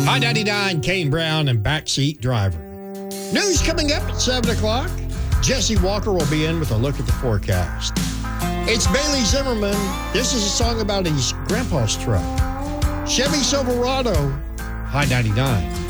I-99, Kane Brown, and Backseat Driver. News coming up at 7 o'clock. Jesse Walker will be in with a look at the forecast. It's Bailey Zimmerman. This is a song about his grandpa's truck. Chevy Silverado, I-99.